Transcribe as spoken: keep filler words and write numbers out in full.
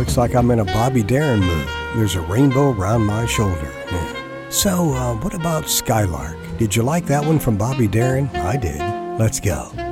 looks like I'm in a Bobby Darin mood. There's a rainbow around my shoulder. Yeah. So, uh, what about Skylark? Did you like that one from Bobby Darin? I did. Let's go.